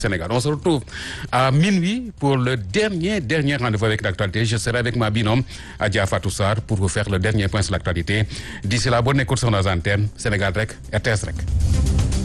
Sénégal. On se retrouve à minuit pour le dernier rendez-vous avec l'actualité. Je serai avec ma binôme Adja Fatou Sarr pour vous faire le dernier point sur l'actualité. D'ici là, bonne écoute sur nos antennes. Sénégal rek, RTS rek.